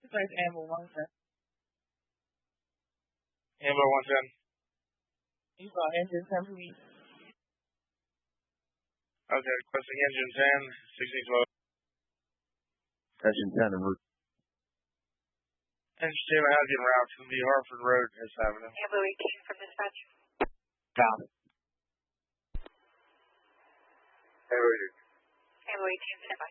Besides Amber 110. Amber 110. You saw engine 10 please. Okay, requesting engine 10, 1612. Engine 10 en route. Engine 10, I have you en route from the Hartford Road, Miss Avenue. Amber 18 from dispatch. Down. Amber 18, stand by.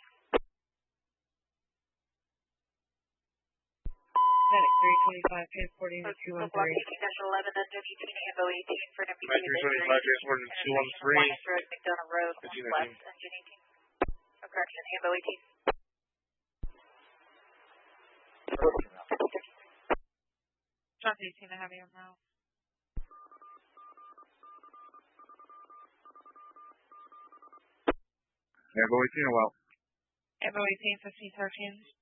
Medic 325, 1040, 213. National 11, that's WT Amber 18 for an MPT. 325, 213. McDonough Road, left, engine 18. Correction, Amber 18. John 18, I have you now. Amber 18 or well? Amber 18, 1513.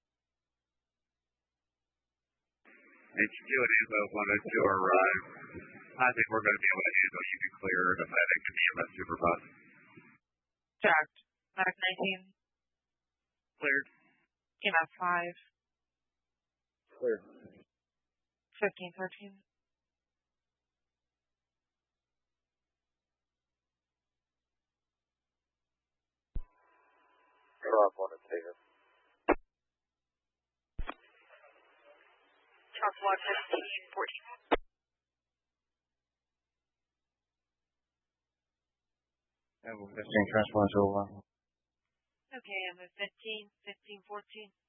HQ and Amber wanted to arrive. I think we're going to be able to handle you can clear the medic and EMS superbus. Jacked. Medic 19. Cleared. EMS 5. Cleared. 1513. Drop on it, take it. Truck 115, 14. Amber 15, transponder to 1. Okay, I'm at 15, 14.